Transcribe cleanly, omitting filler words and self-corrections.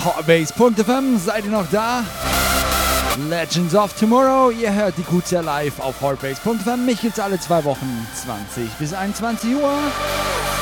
Hardbase.fm, seid ihr noch da? Legends of Tomorrow, ihr hört die QC live auf Hardbase.fm. Mich gibt's alle 2 Wochen, 20 bis 21 Uhr.